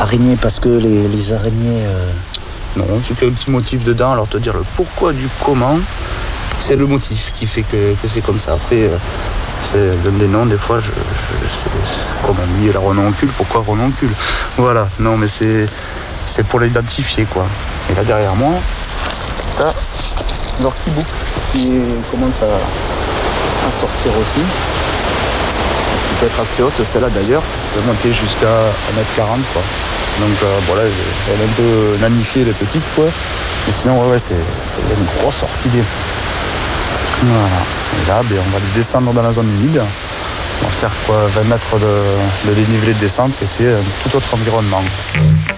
Araignées parce que les araignées... Non, c'est qu'il y a un petit motif dedans. Alors te dire le pourquoi du comment, c'est le motif qui fait que c'est comme ça. Après, c'est l'un des noms, des fois, c'est comme on dit, la renoncule. Pourquoi renoncule? Voilà, non mais c'est pour l'identifier quoi. Et là derrière moi, t'as l'orchibouc qui commence à sortir aussi. Qui peut être assez haute, celle-là d'ailleurs, peut monter jusqu'à 1m40 quoi. Donc voilà, elle est un peu nanifiée, les petites quoi. Mais sinon ouais, c'est une grosse orchidée. Voilà. Et là, on va descendre dans la zone humide. On va faire 20 mètres de dénivelé de descente et c'est un tout autre environnement.